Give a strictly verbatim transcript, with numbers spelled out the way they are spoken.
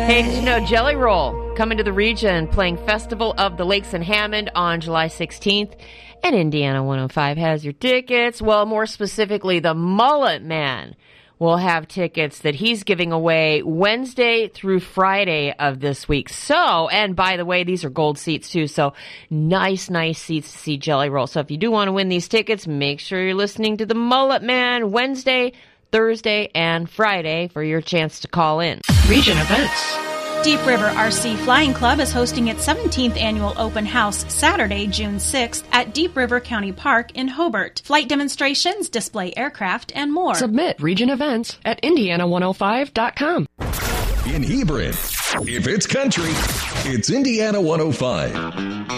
Hey, did you know Jelly Roll coming to the region, playing Festival of the Lakes in Hammond on July sixteenth, and Indiana one oh five has your tickets. Well, more specifically, the Mullet Man will have tickets that he's giving away Wednesday through Friday of this week. So, and by the way, these are gold seats too, so nice, nice seats to see Jelly Roll. So if you do want to win these tickets, make sure you're listening to the Mullet Man Wednesday, Thursday, and Friday for your chance to call in. Region events. Deep River R C Flying Club is hosting its seventeenth annual open house Saturday, June sixth at Deep River County Park in Hobart. Flight demonstrations, display aircraft, and more. Submit region events at indiana one oh five dot com. In Hebron, if it's country, it's Indiana one oh five.